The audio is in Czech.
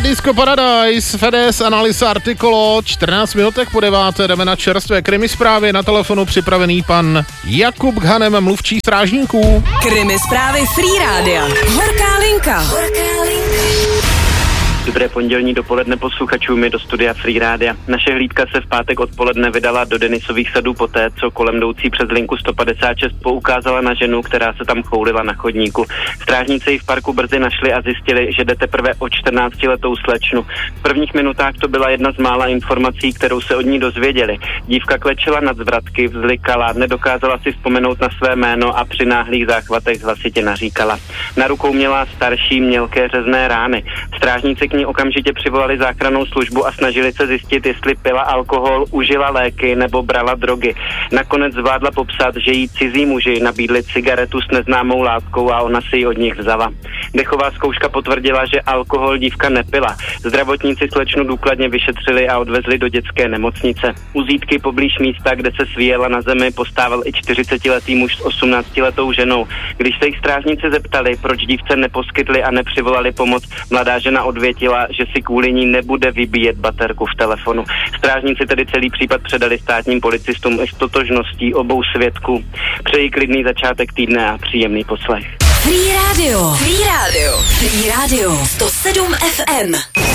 Disco Paradise, Fedes, Analisa Artikolo, 14 minutek po 9. Jdeme na čerstvé krimi zprávy. Na telefonu připravený pan Jakub Ghanem, mluvčí strážníků. Krimi zprávy Free Rádia. Horká linka. Dobré pondělní dopoledne posluchačům do studia Free Rádia. Naše hlídka se v pátek odpoledne vydala do Denisových sadů poté, co kolem jdoucí přes linku 156 poukázala na ženu, která se tam choulila na chodníku. Strážníci ji v parku brzy našli a zjistili, že jde teprve o 14letou slečnu. V prvních minutách to byla jedna z mála informací, kterou se od ní dozvěděli. Dívka klečela nad zvratky, vzlikala, nedokázala si vzpomenout na své jméno a při náhlých záchvatech hlasitě naříkala. Na rukou měla starší mělké řezné rány. Strážníci k ní okamžitě přivolali záchrannou službu a snažili se zjistit, jestli pila alkohol, užila léky nebo brala drogy. Nakonec zvládla popsat, že jí cizí muži nabídli cigaretu s neznámou látkou a ona si ji od nich vzala. Dechová zkouška potvrdila, že alkohol dívka nepila. Zdravotníci slečnu důkladně vyšetřili a odvezli do dětské nemocnice. U zítky poblíž místa, kde se svíjela na zemi, postával i 40letý muž s 18letou ženou. Když se jich strážníci zeptali, proč dívce neposkytli a nepřivolali pomoc, mladá žena odvětila, že si kvůli ní nebude vybíjet baterku v telefonu. Strážníci tedy celý případ předali státním policistům i s totožností obou svědků. Přeji klidný začátek týdne a příjemný poslech. Free Radio. 107 FM.